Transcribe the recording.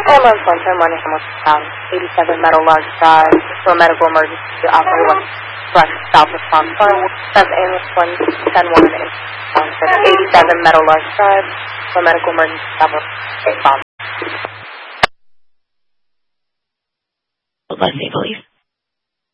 Ambulance 110 Hamilton Town, 87 Meadow Large Drive, for medical emergency, operator 1, direct south response 1, that's ambulance 110 87 Meadow Large Drive, for medical emergency, operator 8 bomb. Let's see, please.